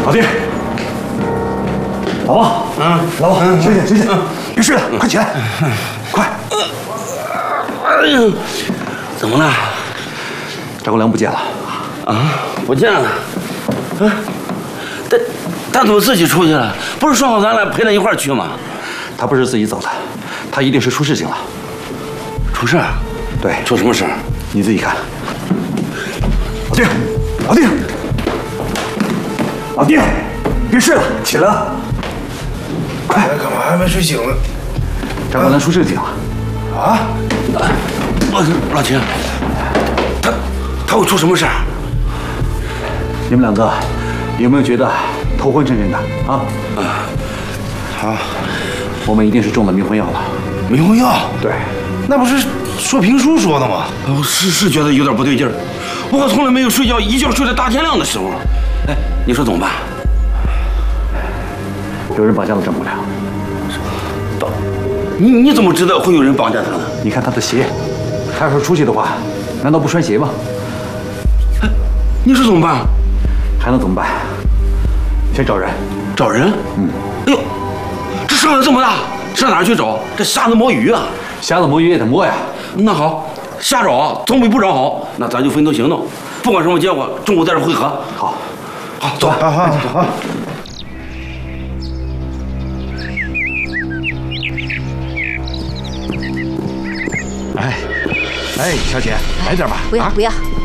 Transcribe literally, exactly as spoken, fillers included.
老弟，老王，嗯，老王，醒醒醒醒，别睡了，快起来，快！ 哎呦，怎么了？ 张国良不见了。 啊，不见了。啊，他他怎么自己出去了？不是说好咱俩陪他一块儿去吗？ 他不是自己走的，他一定是出事情了。 出事？ 对， 出什么事？ 你自己看。老弟，老弟，老弟，别睡了，起来了，快！ 干嘛还没睡醒呢？ 张国良出事情了。 啊？ 老老秦，他他会出什么事儿？ 你们两个有没有觉得头昏沉沉的啊？ 啊， 好， 我们一定是中了迷魂药了。 迷魂药？ 对， 那不是说评书说的吗？ 我是是觉得有点不对劲儿，我可从来没有睡觉一觉睡到大天亮的时候。哎，你说怎么办？ 有人绑架了张国良。 你你怎么知道会有人绑架他呢？ 你看他的鞋，他要是出去的话，难道不穿鞋吗？ 哎，你说怎么办？ 还能怎么办？先找人。 找人？嗯。哎呦，这上海这么大，上哪儿去找？这瞎子摸鱼啊！ 瞎子摸鱼也得摸呀。 那好，瞎找总比不找好。那咱就分头行动，不管什么结果，中午在这汇合。 好， 好，走。 好好好。 哎，哎，小姐，来点吧。 不要、 啊、 不要，